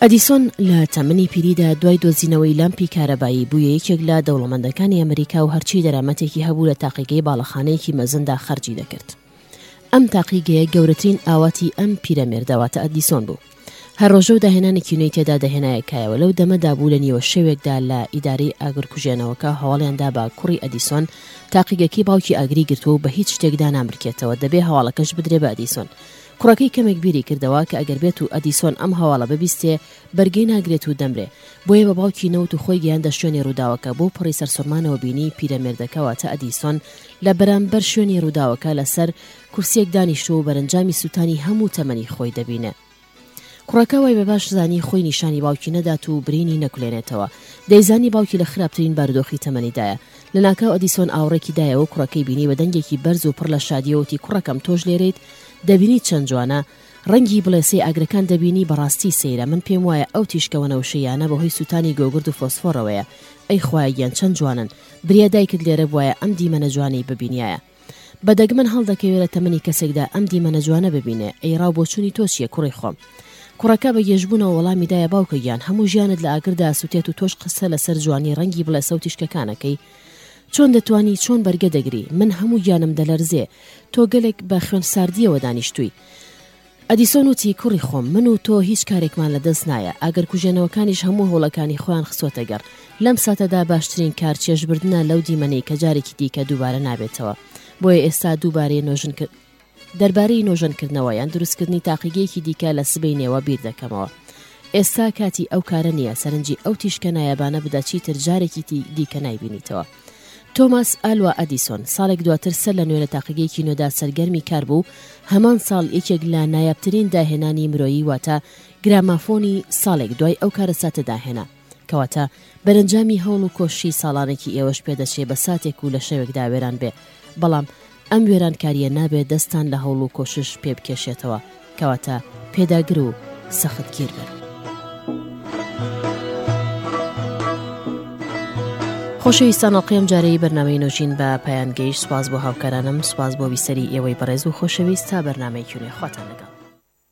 ئەدیسۆن لە تەمەنی پیریدا دوای دۆزینەوەی لامپی کارەبایی بوویە یەکێک لە دەوڵەمەندەکانی ئەمریکا و هەرچی دەرامەتێکی هەبوو لە تاقیگەی باڵەخانەیەکی مەزندا خەرجی دەکرد. ئەم تاقیگەیە گەورەترین ئاواتی ئەم پیرەمێردەواتە ئەدیسۆن بوو. هەر ڕۆژە و داهێنانێکی نوێی تێدا دەهێنایەکایەوە لەو دەمەدا بوو لە نیوە شەوێکدا لە ئیدارەی ئاگرکوژێنەوەکە هەواڵیاندا بە کوڕی ئەدیسۆن تاقیگەکەی باوکی ئاگری گرتووە و بە هیچ شتێکدا نامرکێتەوە دەبێ هەواڵەکەش بدرێ بە ئەدیسۆن. کوڕەکەی کەمێک بیری کردەوە کە ئەگەر بێت و ئەدیسۆن ئەم هەواڵە ببیستێ بەرگەی ناگرێت و دەمرێ، بۆیە بە باوکی نەوت و خۆی گەیاندە شوێنی ڕووداوەکە بۆ پڕی سەرسوڕمانەوە بینی پیرەمێردەکەواتە ئەدیسۆن لە بەرامبەر شوێنی ڕووداوەکە لەسەر کورسیەک دانیشتووە و بەرەنجامی سووتانی هەموو تەمەنی خۆی دەبینێ. کوڕەکە وای بەباش زانی خۆی نیشانی باوکی نەدات و برینی نەکولێنێتەوە. دەیزانی باوکی لە خراپترین بارودۆخی تەمەنیدایە. لە ناکاو ئەدیسۆن ئاوڕێکی دایەوە کوڕەکەی بینی بە دەنگێکی بەرز و پڕ لە شادیەوەتی کوڕەکەم تۆش لێرەیت، دەبینی چەند جوانە، ڕەنگی بڵێسەی ئاگرەکان دەبینی بەڕاستی سەیرە، من پێم وایە ئەو تیشکەوە نەوشەیانە بەهۆی سووتانی گۆگرد و فۆسفۆرەوەیە. ئەی خوایە گیان چەند جوانن، بریا دایکت لێرە بوایە ئەم دیمەنە جوانەی ببینایە. بەدەگمەن هەڵدەکەوێت لە تەمەنی کەسێکدا ئەم دیمەنە جوانە ببینێ. ئەی ڕاو بۆچوونی تۆ چییە کوڕی خۆم؟ کوڕەکە بە گێژبوونەوە وەڵامی دایە باوکە گیان هەموو ژیانت لە ئاگردا سووتێت و تۆش قسە لەسەر جوانی ڕەنگی بڵێسە و تیشکەکانەکەی. چۆن دەتوانی چۆن بەرگە دەگری؟ من هەموو گیانم دەلەرزێ، تۆ گەلێک بە خوێن ساردیەوە دانیشتووی. ئەدیسۆن وتی کوڕی خۆم، من و تۆ هیچ کارێکمان لەدەست نایە، ئاگەر کوژێنەوەکانیش هەموو هەوڵەکانی خۆیان خسۆتە گەڕ. لەم ساتەدا باشترین کار چێژبردنە لەو دیمەنەی کە جارێکی دیکە دووبارە نابێتەوە. بۆیە ئێستا دەربارەی نۆژەنکردنەوە یان دروستکردنی تاقیگەیەکی دیکە لە سبەی نێوە بیر دەکەمەوە. ئێستا کاتی ئەو کارە نییە، سەرنجی ئەو تیشکە نایەبانە بدە چیتر جارێکی دیکە نایبینیتەوە. تۆماس ئالوا ئەدیسۆن ساڵێک دواتر سەر لە نوێ لە تاقیگەیەکی نوێدا سەرگەرمی کار بوو. هەمان ساڵ یەکێک لە نایابترین داهێنانی مرۆیی واتە گرامافۆنی ساڵێک دوای ئەو کارە ساتە داهێنا، کەواتە بەرەنجامی هەوڵ و کۆشی ساڵانێکی ئێوەش پێدەچێ بە ساتێک و لە شەوێکدا وێران بێ، بەڵام ئەم وێرانکاریە نابێت دەستان لە هەوڵ و کۆشش پێ بکێشێتەوە، کەواتە پێداگر و سەختگیر بن. خۆشەویستان، ئەڵقەیەم جارەی بەرنامەی نوۆژین بە پایان گەیشت. سوپاس بۆ هاوکارانم، سوپاس بۆ بیسەری ئێوەی بەڕێز و خۆشەویست. تا بەرنامەی کوێنێ خواتان لەگەڵ.